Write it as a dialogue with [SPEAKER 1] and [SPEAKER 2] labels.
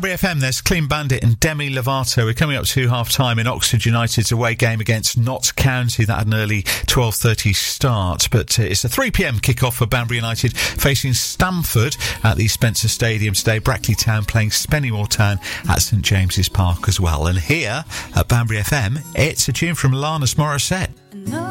[SPEAKER 1] FM, there's Clean Bandit and Demi Lovato. We're coming up to half-time in Oxford United's away game against Notts County. That had an early 12:30 start, but it's a 3pm kick-off for Banbury United facing Stamford at the Spencer Stadium today. Brackley Town playing Spennymoor Town at St James's Park as well. And here at Banbury FM, it's a tune from Alanis Morissette.
[SPEAKER 2] No.